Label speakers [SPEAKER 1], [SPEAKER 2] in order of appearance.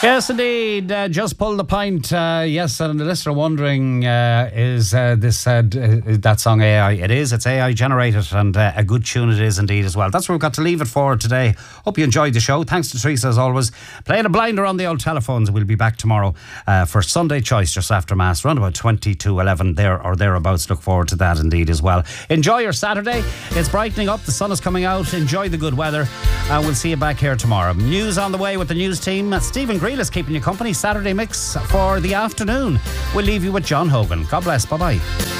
[SPEAKER 1] Yes, indeed. Just pull the pint. Yes, and the listener wondering, is that song AI? It is. It's AI generated, and a good tune it is indeed as well. That's where we've got to leave it for today. Hope you enjoyed the show. Thanks to Teresa as always. Playing a blinder on the old telephones. We'll be back tomorrow for Sunday Choice just after Mass, around about 20 to 11 there or thereabouts. Look forward to that indeed as well. Enjoy your Saturday. It's brightening up. The sun is coming out. Enjoy the good weather. We'll see you back here tomorrow. News on the way with the news team. Stephen Greel is keeping you company. Saturday mix for the afternoon. We'll leave you with John Hogan. God bless. Bye-bye.